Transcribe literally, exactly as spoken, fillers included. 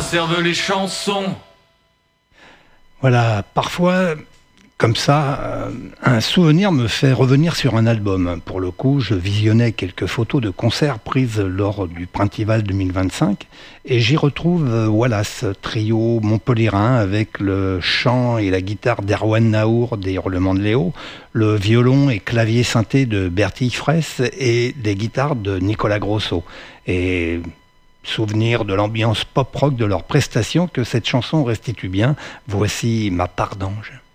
servent les chansons. Voilà, parfois, comme ça, euh, un souvenir me fait revenir sur un album. Pour le coup, je visionnais quelques photos de concerts prises lors du Printival deux mille vingt-cinq et j'y retrouve euh, Wallace, trio montpelliérain avec le chant et la guitare d'Erwan Naour des Hurlements de Léo, le violon et clavier synthé de Bertille Fraisse et des guitares de Nicolas Grosso. Et souvenir de l'ambiance pop-rock de leurs prestations que cette chanson restitue bien. Voici Ma part d'ange.